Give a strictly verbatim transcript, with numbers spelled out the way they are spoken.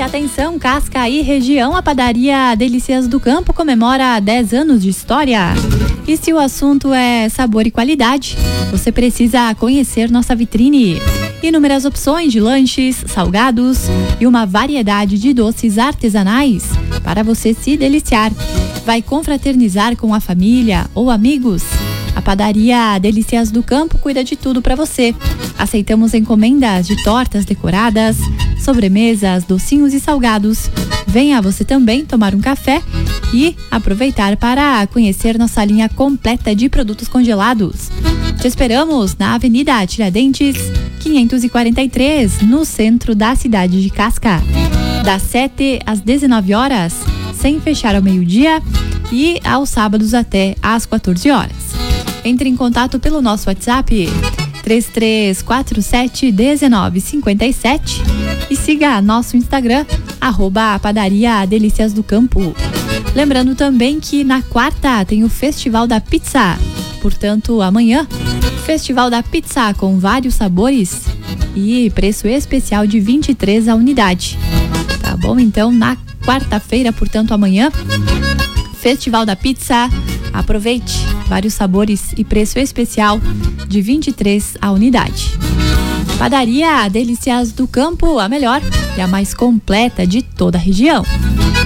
atenção, Cascaí região, a padaria Delícias do Campo comemora dez anos de história. E se o assunto é sabor e qualidade, você precisa conhecer nossa vitrine. Inúmeras opções de lanches, salgados e uma variedade de doces artesanais para você se deliciar. Vai confraternizar com a família ou amigos? A padaria Delícias do Campo cuida de tudo para você. Aceitamos encomendas de tortas decoradas, sobremesas, docinhos e salgados. Venha você também tomar um café e aproveitar para conhecer nossa linha completa de produtos congelados. Te esperamos na Avenida Tiradentes, quinhentos e quarenta e três, no centro da cidade de Casca. Das sete às dezenove horas, sem fechar ao meio-dia, e aos sábados até às quatorze horas. Entre em contato pelo nosso WhatsApp três três quatro sete um nove cinco sete e siga nosso Instagram, arroba padaria Delícias do Campo. Lembrando também que na quarta tem o Festival da Pizza, portanto amanhã, Festival da Pizza com vários sabores e preço especial de vinte e três a unidade. Tá bom? Então na quarta-feira, portanto amanhã, Festival da Pizza, aproveite, vários sabores e preço especial de vinte e três a unidade. Padaria Delícias do Campo, a melhor e a mais completa de toda a região.